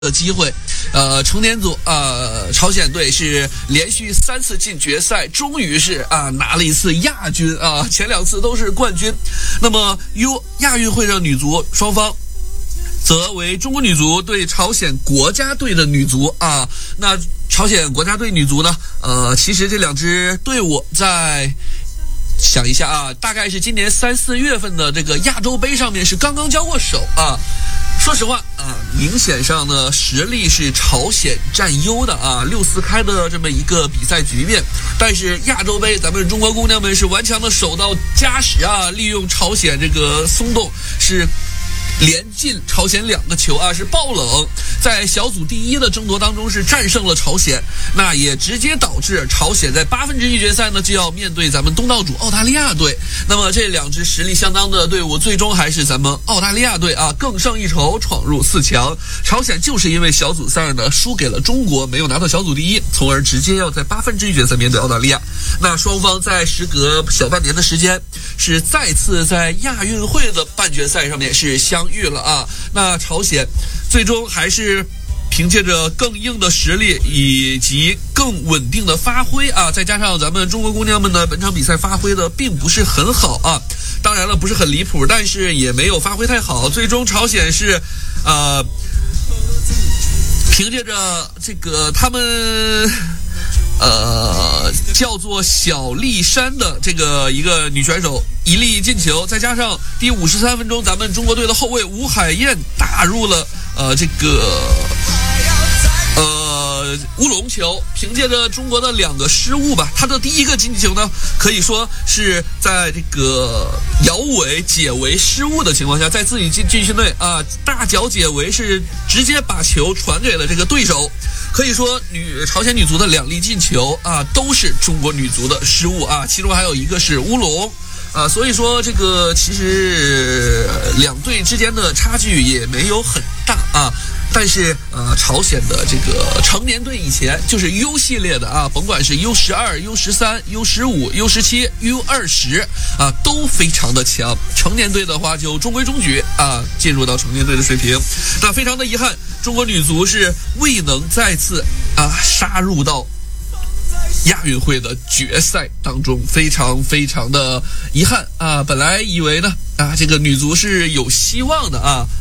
的机会，成年组朝鲜队是连续3次进决赛，终于是拿了一次亚军啊，前2次都是冠军。那么亚运会的女足双方则为中国女足对朝鲜国家队的女足啊。那朝鲜国家队女足呢，其实这2支队伍在想一下啊，大概是今年3、4月份的这个亚洲杯上面是刚刚交过手啊。说实话明显上呢实力是朝鲜占优的啊，6-4开的这么一个比赛局面。但是亚洲杯咱们中国姑娘们是顽强的守到加时啊，利用朝鲜这个松动是连进朝鲜2个球啊，是爆冷，在小组第1的争夺当中是战胜了朝鲜，那也直接导致朝鲜在1/8决赛呢就要面对咱们东道主澳大利亚队。那么这2支实力相当的队伍，最终还是咱们澳大利亚队啊更胜一筹，闯入4强。朝鲜就是因为小组赛呢输给了中国，没有拿到小组第1，从而直接要在1/8决赛面对澳大利亚。那双方在时隔小半年的时间，是再次在亚运会的半决赛上面是相遇了啊。那朝鲜最终还是凭借着更硬的实力以及更稳定的发挥啊，再加上咱们中国姑娘们呢本场比赛发挥的并不是很好啊，当然了不是很离谱，但是也没有发挥太好。最终朝鲜是凭借着这个他们叫做小丽珊的这个一个女选手一粒进球，再加上第53分钟咱们中国队的后卫吴海燕打入了这个乌龙球，凭借着中国的2个失误吧，他的第1个进球呢可以说是在这个姚伟解围失误的情况下，在自己禁区内大脚解围，是直接把球传给了这个对手。可以说朝鲜女足的2粒进球都是中国女足的失误啊，其中还有一个是乌龙所以说这个其实2队之间的差距也没有很大啊。但是朝鲜的这个成年队以前就是 U 系列的甭管是 U12、U13、U15、U17、U20 都非常的强。成年队的话就中规中矩进入到成年队的水平。那非常的遗憾，中国女足是未能再次杀入到亚运会的决赛当中，非常非常的遗憾本来以为呢这个女足是有希望的